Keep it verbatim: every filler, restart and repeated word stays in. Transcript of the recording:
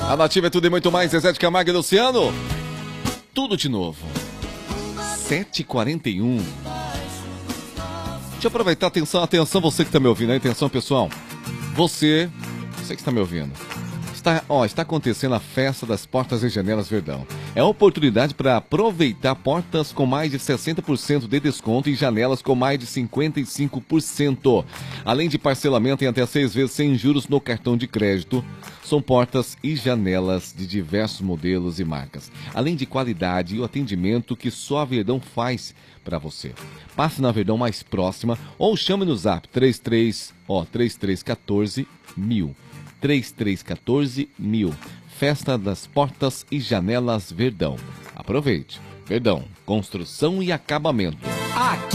A Nativa é tudo e muito mais. Zezé de Camargo e Luciano. Tudo de novo. sete e quarenta e um. Deixa eu aproveitar. Atenção, atenção, você que está me ouvindo. Atenção, pessoal. Você, você que está me ouvindo. Está, ó, está acontecendo a festa das portas e janelas Verdão. É uma oportunidade para aproveitar portas com mais de sessenta por cento de desconto e janelas com mais de cinquenta e cinco por cento. Além de parcelamento em até seis vezes sem juros no cartão de crédito. São portas e janelas de diversos modelos e marcas. Além de qualidade e o atendimento que só a Verdão faz para você. Passe na Verdão mais próxima ou chame no zap três três, ó, três três um quatro mil. três três um quatro mil. Festa das Portas e Janelas Verdão. Aproveite. Verdão, construção e acabamento. Aqui